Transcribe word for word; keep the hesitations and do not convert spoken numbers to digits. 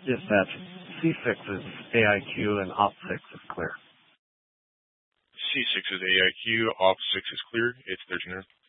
Dispatch, C six is A I Q and Op six is clear. C six is A I Q, Op six is clear. It's thirteen hundred.